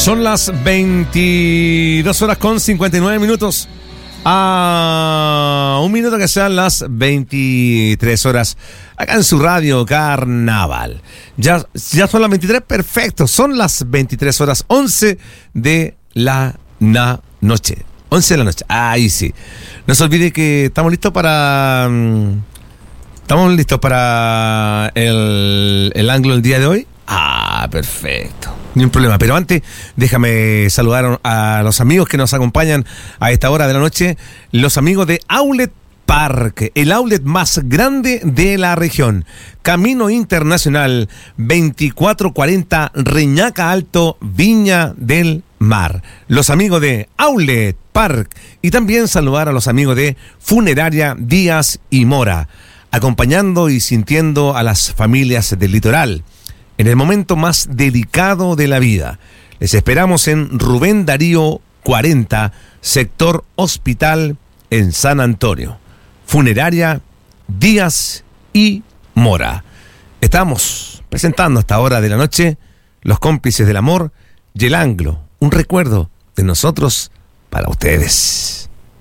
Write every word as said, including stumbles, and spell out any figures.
Son las veintidós horas con cincuenta y nueve minutos. A un minuto que sean las veintitrés horas. Acá en su radio Carnaval. Ya, ya son las veintitrés, perfecto. Son las veintitrés horas, once de la na noche. once de la noche. Ahí sí. No se olvide que estamos listos para... ¿Estamos listos para el, el ángulo del día de hoy? Ah, perfecto. Ni un problema. Pero antes, déjame saludar a los amigos que nos acompañan a esta hora de la noche. Los amigos de Outlet Park, el outlet más grande de la región. Camino Internacional veinticuatro cuarenta Reñaca Alto, Viña del Mar. Los amigos de Outlet Park. Y también saludar a los amigos de Funeraria Díaz y Mora, acompañando y sintiendo a las familias del litoral en el momento más delicado de la vida. Les esperamos en Rubén Darío cuarenta, sector Hospital, en San Antonio. Funeraria Díaz y Mora. Estamos presentando a esta hora de la noche Los Cómplices del Amor y el Anglo, un recuerdo de nosotros para ustedes.